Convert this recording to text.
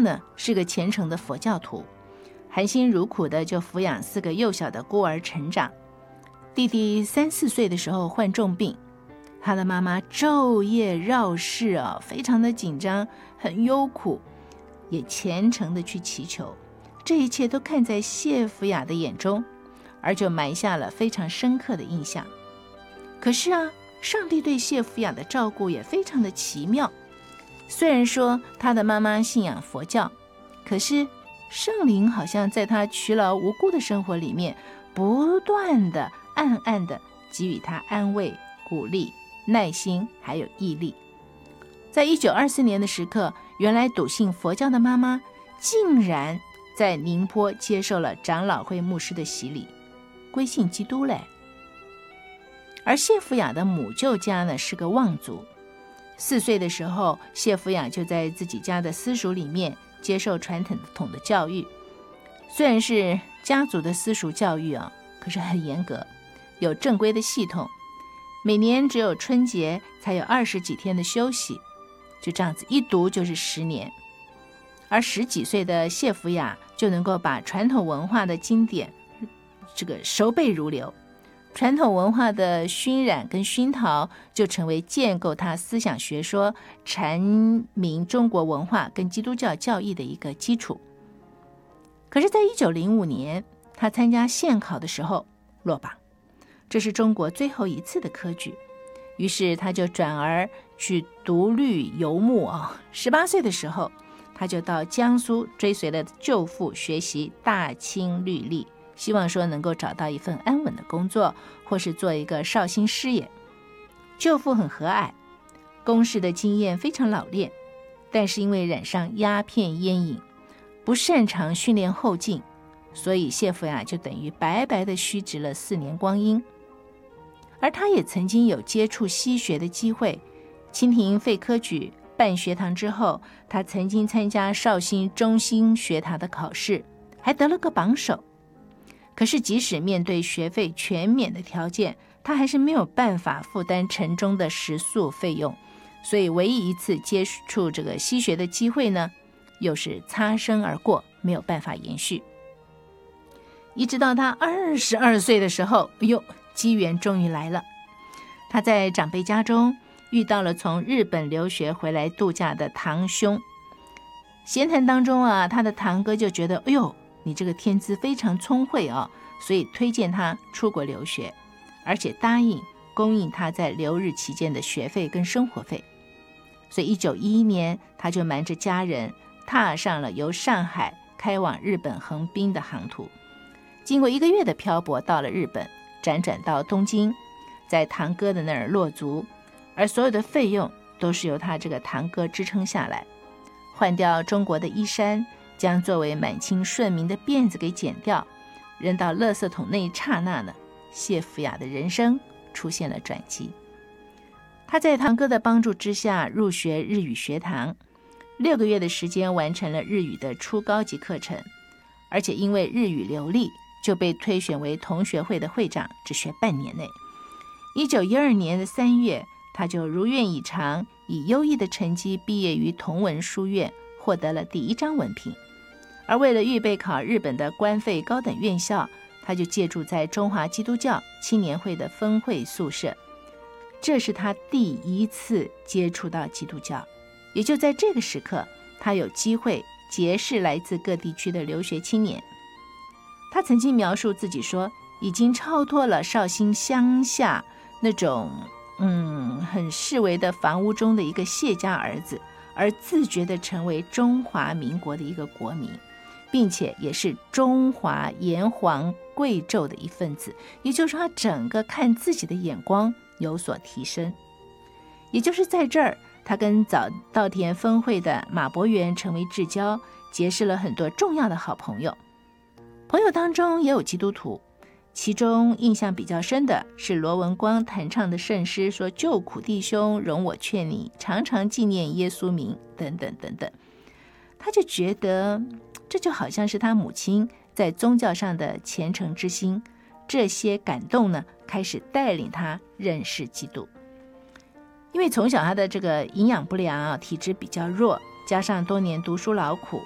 呢是个虔诚的佛教徒，含辛茹苦的就抚养4个幼小的孤儿成长。弟弟3、4岁的时候患重病，他的妈妈昼夜绕世非常的紧张，很忧苦，也虔诚的去祈求。这一切都看在谢福雅的眼中，而就埋下了非常深刻的印象。可是上帝对谢福雅的照顾也非常的奇妙。虽然说他的妈妈信仰佛教，可是圣灵好像在他劬劳无辜的生活里面，不断的暗暗的给予他安慰、鼓励、耐心还有毅力。在1924年的时刻，原来笃信佛教的妈妈竟然在宁波接受了长老会牧师的洗礼，归信基督嘞。而谢福雅的母舅家呢是个望族，4岁的时候，谢福雅就在自己家的私塾里面接受传统的教育。虽然是家族的私塾教育可是很严格，有正规的系统，每年只有春节才有20几天的休息，就这样子一读就是10年。而10几岁的谢福雅就能够把传统文化的经典这个熟背如流，传统文化的熏染跟熏陶就成为建构他思想学说、阐明中国文化跟基督教教义的一个基础。可是在1905年他参加县考的时候落榜，这是中国最后一次的科举，于是他就转而去读律游牧18岁的时候，他就到江苏追随了舅父学习大清律例，希望说能够找到一份安稳的工作，或是做一个绍兴师爷。舅父很和蔼，公事的经验非常老练，但是因为染上鸦片烟瘾，不擅长训练后进，所以谢福雅就等于白白的虚掷了4年光阴。而他也曾经有接触西学的机会，清廷废科举办学堂之后，他曾经参加绍兴中兴学堂的考试，还得了个榜首。可是即使面对学费全免的条件，他还是没有办法负担城中的食宿费用，所以唯一一次接触这个西学的机会呢，又是擦身而过，没有办法延续。一直到他22岁的时候，机缘终于来了。他在长辈家中遇到了从日本留学回来度假的堂兄，闲谈当中他的堂哥就觉得你这个天资非常聪慧所以推荐他出国留学，而且答应供应他在留日期间的学费跟生活费。所以1911年他就瞒着家人踏上了由上海开往日本横滨的航途，经过1个月的漂泊，到了日本，辗转到东京，在堂哥的那儿落足，而所有的费用都是由他这个堂哥支撑下来。换掉中国的衣衫，将作为满清顺民的辫子给剪掉，扔到垃圾桶那一刹那呢，谢福雅的人生出现了转机。他在堂哥的帮助之下入学日语学堂，6个月的时间完成了日语的初高级课程，而且因为日语流利，就被推选为同学会的会长，只学半年内。1912年的3月，他就如愿以偿，以优异的成绩毕业于同文书院，获得了第1张文凭。而为了预备考日本的官费高等院校，他就借住在中华基督教青年会的分会宿舍。这是他第1次接触到基督教，也就在这个时刻，他有机会结识来自各地区的留学青年。他曾经描述自己说，已经超脱了绍兴乡下那种很视为的房屋中的一个谢家儿子，而自觉地成为中华民国的一个国民，并且也是中华炎黄贵胄的一份子。也就是说，他整个看自己的眼光有所提升。也就是在这儿，他跟早稻田分会的马伯元成为至交，结识了很多重要的好朋友。朋友当中也有基督徒，其中印象比较深的是罗文光弹唱的圣诗，说救苦弟兄容我劝你，常常纪念耶稣名等等等等。他就觉得这就好像是他母亲在宗教上的虔诚之心，这些感动呢，开始带领他认识基督。因为从小他的这个营养不良体质比较弱，加上多年读书劳苦，